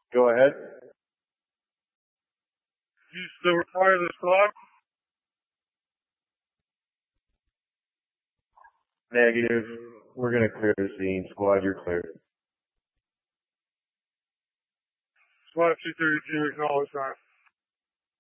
Go ahead. You still require the squad? Negative. We're going to clear the scene. Squad, you're cleared. Squad 232, acknowledge that.